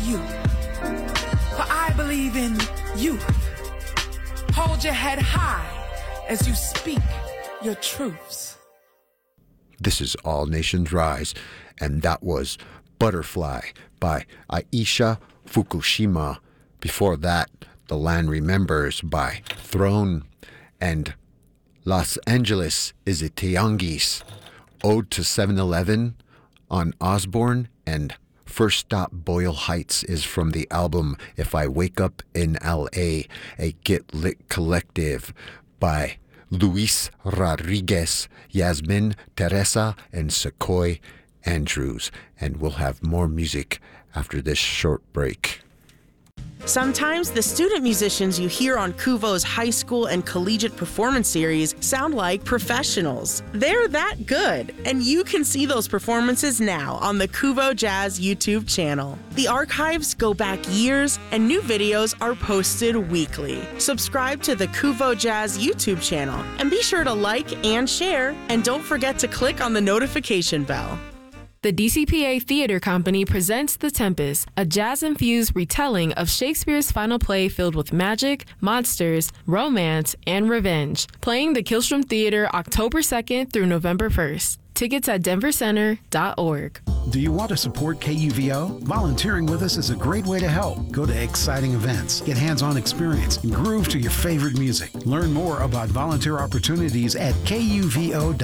you. For I believe in you. Hold your head high as you speak your truths. This is All Nations Rise, and that was Butterfly by Aisha Fukushima. Before that, The Land Remembers by Throne, and Los Angeles is a Tianguis, Ode to 7-Eleven on Osborne, and First Stop Boyle Heights is from the album If I Wake Up in L.A., a Get Lit Collective by Luis Rodriguez, Yasmin Teresa, and Sequoia Andrews. And we'll have more music after this short break. Sometimes the student musicians you hear on Kuvo's high school and collegiate performance series sound like professionals. They're that good, and you can see those performances now on the Kuvo Jazz YouTube channel. The archives go back years, and new videos are posted weekly. Subscribe to the Kuvo Jazz YouTube channel, and be sure to like and share, and don't forget to click on the notification bell. The DCPA Theater Company presents The Tempest, a jazz-infused retelling of Shakespeare's final play filled with magic, monsters, romance, and revenge. Playing the Killstrom Theater October 2nd through November 1st. Tickets at denvercenter.org. Do you want to support KUVO? Volunteering with us is a great way to help. Go to exciting events, get hands-on experience, and groove to your favorite music. Learn more about volunteer opportunities at kuvo.org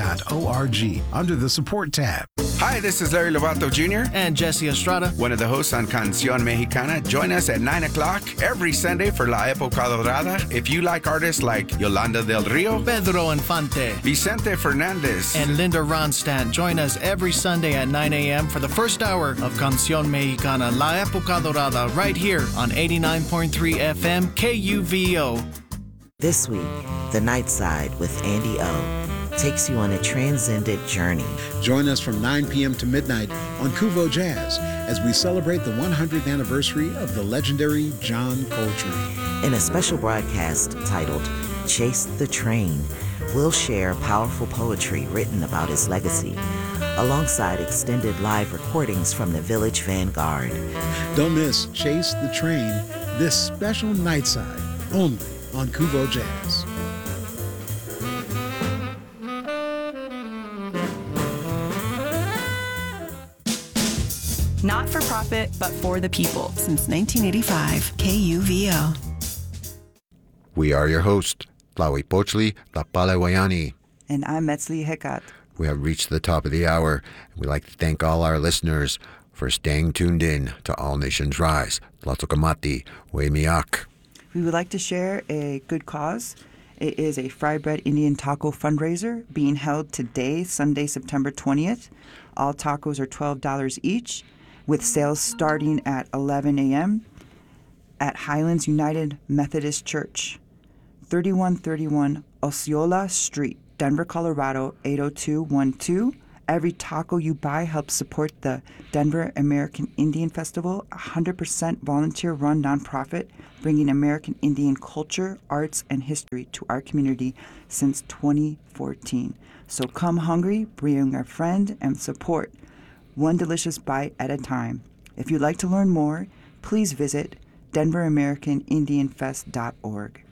under the Support tab. Hi, this is Larry Lovato Jr. and Jesse Estrada, one of the hosts on Canción Mexicana. Join us at 9 o'clock every Sunday for La Época Dorada. If you like artists like Yolanda del Rio, Pedro Infante, Vicente Fernandez, and Linda Ronstadt, join us every Sunday at 9 a.m. for the first hour of Canción Mexicana, La Época Dorada, right here on 89.3 FM KUVO. This week, The Night Side with Andy O takes you on a transcendent journey. Join us from 9 p.m. to midnight on Kuvo Jazz as we celebrate the 100th anniversary of the legendary John Coltrane. In a special broadcast titled Chase the Train, we'll share powerful poetry written about his legacy, alongside extended live recordings from the Village Vanguard. Don't miss Chase the Train this special night side, only on Kuvo Jazz. Not for profit, but for the people. Since 1985, KUVO. We are your host, Lawi Pochli, La Palewayani. And I'm Metzli Hekat. We have reached the top of the hour, and we'd like to thank all our listeners for staying tuned in to All Nations Rise. Tlatokamati, Wemiak. We would like to share a good cause. It is a Fry Bread Indian Taco fundraiser being held today, Sunday, September 20th. All tacos are $12 each, with sales starting at 11 a.m. at Highlands United Methodist Church, 3131 Osceola Street, Denver, Colorado, 80212. Every taco you buy helps support the Denver American Indian Festival, a 100% volunteer-run nonprofit bringing American Indian culture, arts, and history to our community since 2014. So come hungry, bring a friend, and support one delicious bite at a time. If you'd like to learn more, please visit denveramericanindianfest.org.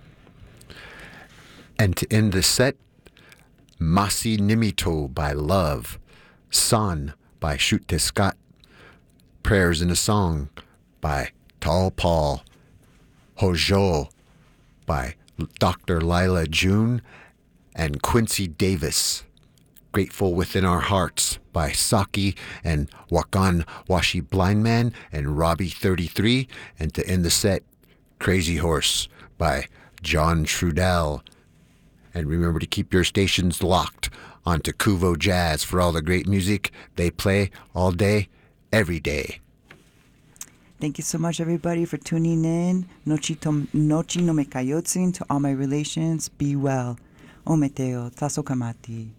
And to end the set, Masi Nimito by Love, San by Shute Scott, Prayers in a Song by Tall Paul, Hojo by Dr. Lila June, and Quincy Davis, Grateful Within Our Hearts by Saki and Wakan Washi Blindman and Robbie 33. And to end the set, Crazy Horse by John Trudell. And remember to keep your stations locked onto Kuvo Jazz for all the great music they play all day, every day. Thank you so much, everybody, for tuning in. Nochi no me kayotzin to all my relations. Be well. Ometeo, tasokamati.